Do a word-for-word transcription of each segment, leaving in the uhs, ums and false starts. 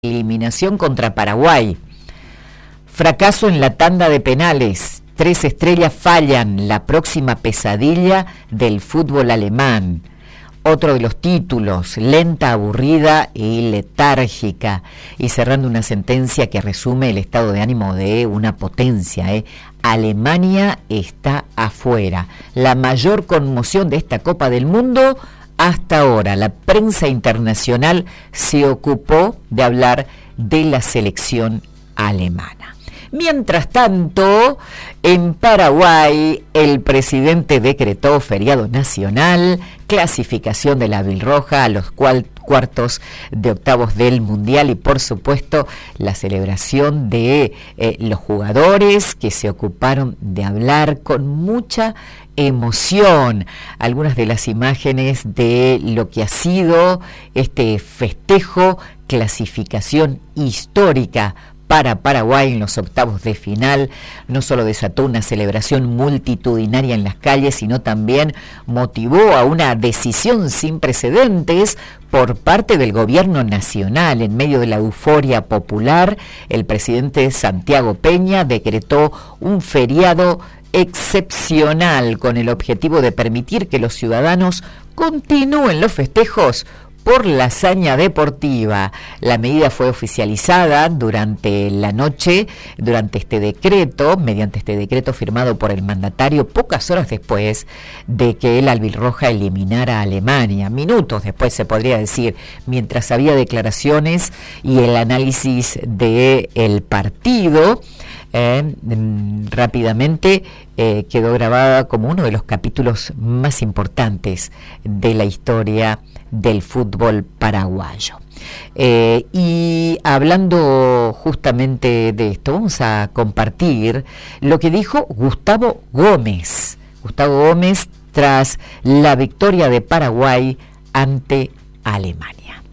Eliminación contra Paraguay. Fracaso en la tanda de penales. Tres estrellas fallan. La próxima pesadilla del fútbol alemán. Otro de los títulos, lenta, aburrida y letárgica. Y cerrando una sentencia que resume el estado de ánimo de una potencia. ¿eh? Alemania está afuera. La mayor conmoción de esta Copa del Mundo. Hasta ahora, la prensa internacional se ocupó de hablar de la selección alemana. Mientras tanto, en Paraguay, el presidente decretó feriado nacional, clasificación de la Albirroja a los cual, cuartos de octavos del Mundial y, por supuesto, la celebración de eh, los jugadores que se ocuparon de hablar con mucha emoción. Algunas de las imágenes de lo que ha sido este festejo, clasificación histórica para Paraguay en los octavos de final, no solo desató una celebración multitudinaria en las calles, sino también motivó a una decisión sin precedentes por parte del gobierno nacional. En medio de la euforia popular, el presidente Santiago Peña decretó un feriado excepcional con el objetivo de permitir que los ciudadanos continúen los festejos por la hazaña deportiva. La medida fue oficializada durante la noche, durante este decreto, mediante este decreto firmado por el mandatario, pocas horas después de que el Albirroja eliminara a Alemania, minutos después se podría decir, mientras había declaraciones y el análisis del partido. Eh, rápidamente eh, quedó grabada como uno de los capítulos más importantes de la historia del fútbol paraguayo. Eh, y hablando justamente de esto, vamos a compartir lo que dijo Gustavo Gómez. Gustavo Gómez tras la victoria de Paraguay ante Alemania.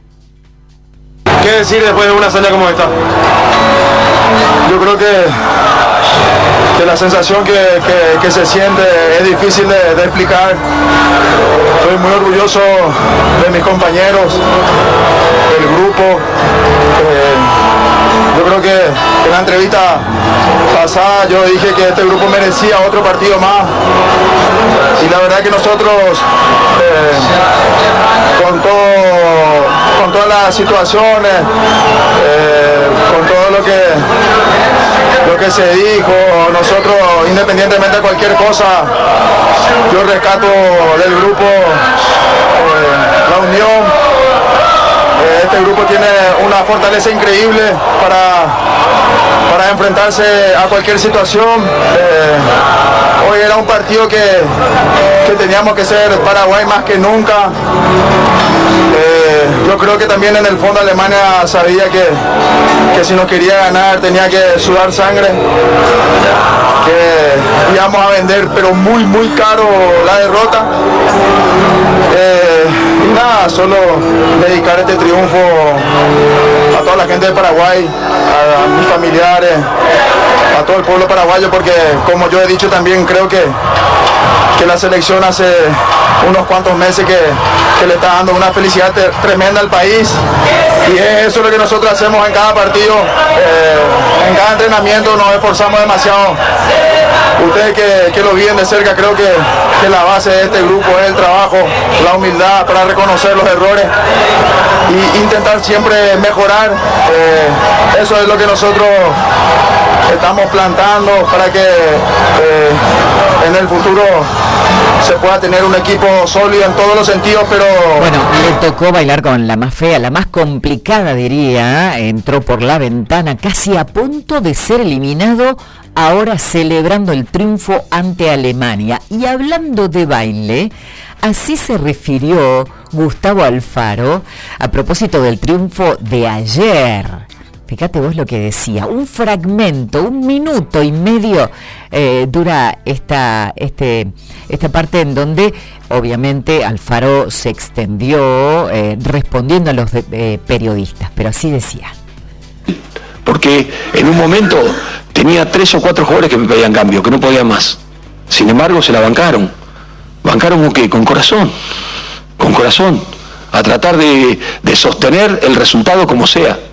¿Qué decir después de una hazaña como esta? Yo creo que, que la sensación que, que, que se siente es difícil de, de explicar. Estoy muy orgulloso de mis compañeros, del grupo. Eh, yo creo que en la entrevista pasada yo dije que este grupo merecía otro partido más. Y la verdad que nosotros, eh, con, todo, con todas las situaciones, eh, con todo lo que, lo que se dijo, nosotros, independientemente de cualquier cosa, yo rescato del grupo eh, la unión. Este grupo tiene una fortaleza increíble para, para enfrentarse a cualquier situación. Eh, hoy era un partido que, que teníamos que ser Paraguay más que nunca. Eh, yo creo que también en el fondo Alemania sabía que, que si nos quería ganar tenía que sudar sangre, que íbamos a vender pero muy muy caro la derrota. Eh, y nada, solo dedicar este triunfo a toda la gente de Paraguay, a, a mis familiares, a todo el pueblo paraguayo, porque como yo he dicho también creo que, que la selección hace unos cuantos meses que, que le está dando una felicidad te, tremenda al país, y es eso lo que nosotros hacemos en cada partido. Eh, en cada entrenamiento nos esforzamos demasiado. Ustedes que, que lo viven de cerca, creo que, que la base de este grupo es el trabajo, la humildad para reconocer los errores e intentar siempre mejorar. Eh, eso es lo que nosotros estamos plantando para que eh, en el futuro se pueda tener un equipo sólido en todos los sentidos, pero... Bueno, le tocó bailar con la más fea, la más complicada diría, entró por la ventana casi a punto de ser eliminado, ahora celebrando el triunfo ante Alemania. Y hablando de baile, así se refirió Gustavo Alfaro a propósito del triunfo de ayer. Fíjate vos lo que decía, un fragmento, un minuto y medio eh, dura esta, este, esta parte en donde obviamente Alfaro se extendió eh, respondiendo a los de, eh, periodistas, pero así decía. Porque en un momento tenía tres o cuatro jugadores que me pedían cambio, que no podían más. Sin embargo se la bancaron. ¿Bancaron con qué? Con corazón. Con corazón. A tratar de, de sostener el resultado como sea.